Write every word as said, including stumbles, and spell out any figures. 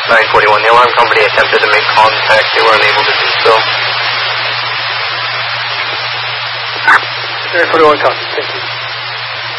nine forty-one. The alarm company attempted to make contact. They were unable to do so. nine forty-one, copy. Thank you.